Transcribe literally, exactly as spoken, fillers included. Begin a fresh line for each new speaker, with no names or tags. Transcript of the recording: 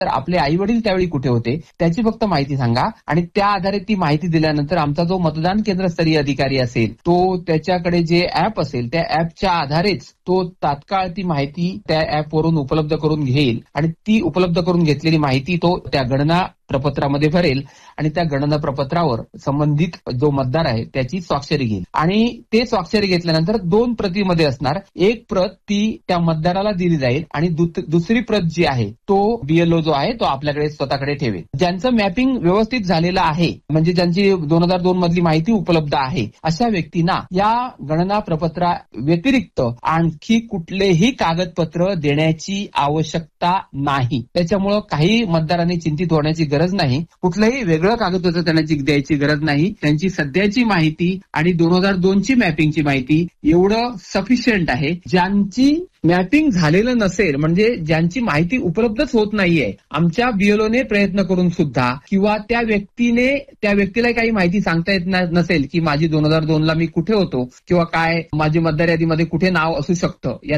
तर आपले आई वडील त्यावेळी कुठे होते त्याची फक्त माहिती सांगा आणि त्या आधारे ती माहिती दिल्यानंतर आमचा जो मतदान केंद्रस्तरीय अधिकारी असेल तो त्याच्याकडे जे ऍप असेल त्या ऍपच्या आधारेच तो तात्काळ ती माहिती त्या ऍपवरून उपलब्ध करून घेईल आणि ती उपलब्ध करून घेतलेली माहिती तो त्या गणना प्रपत्रामध्ये भरेल आणि त्या गणना प्रपत्रावर संबंधित जो मतदार आहे त्याची स्वाक्षरी घेईल आणि ते स्वाक्षरी घेतल्यानंतर दोन प्रतीमध्ये असणार. एक प्रत ती त्या मतदाराला दिली जाईल आणि दुसरी प्रत जी आहे तो बीएलओ जो आहे तो आपल्याकडे स्वतःकडे ठेवेल. ज्यांचं मॅपिंग व्यवस्थित झालेलं आहे म्हणजे ज्यांची दोन हजार दोन मधली माहिती उपलब्ध आहे अशा व्यक्तींना या गणना प्रपत्रा व्यतिरिक्त आणखी कुठलेही कागदपत्र देण्याची आवश्यकता नाही. त्याच्यामुळं काही मतदारांनी चिंतित होण्याची गरज नाही. कुठलंही वेगळं कागदपत्र त्यांना द्यायची गरज नाही. त्यांची सध्याची माहिती आणि दोन हजार दोनची मॅपिंगची माहिती एवढं सफिशियंट आहे. ज्यांची मॅपिंग झालेलं नसेल म्हणजे ज्यांची माहिती उपलब्धच होत नाहीये आमच्या बीएलओने प्रयत्न करून सुद्धा किंवा त्या व्यक्तीने त्या व्यक्तीला काही माहिती सांगता येत नसेल की माझी दोन हजार दोन ला मी कुठे होतो किंवा काय माझी मतदार यादीमध्ये कुठे नाव असू शकतं या